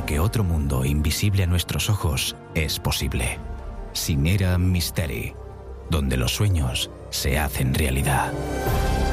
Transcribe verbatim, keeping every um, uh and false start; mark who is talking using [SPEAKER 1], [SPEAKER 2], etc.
[SPEAKER 1] que otro mundo invisible a nuestros ojos es posible. Cinera Mystery, donde los sueños se hacen realidad.